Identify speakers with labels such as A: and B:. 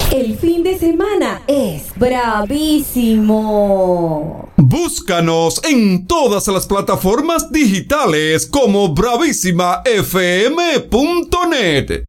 A: El fin de semana es bravísimo.
B: Búscanos en todas las plataformas digitales como bravísimafm.net.